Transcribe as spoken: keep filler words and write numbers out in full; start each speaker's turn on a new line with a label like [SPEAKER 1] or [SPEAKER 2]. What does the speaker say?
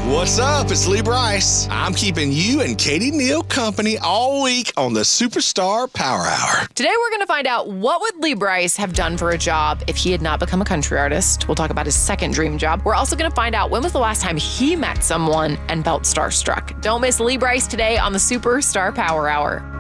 [SPEAKER 1] What's up? It's Lee Bryce. I'm keeping you and Katie Neal company all week on the Superstar Power Hour.
[SPEAKER 2] Today, we're going to find out what would Lee Bryce have done for a job if he had not become a country artist. We'll talk about his second dream job. We're also going to find out when was the last time he met someone and felt starstruck. Don't miss Lee Bryce today on the Superstar Power Hour.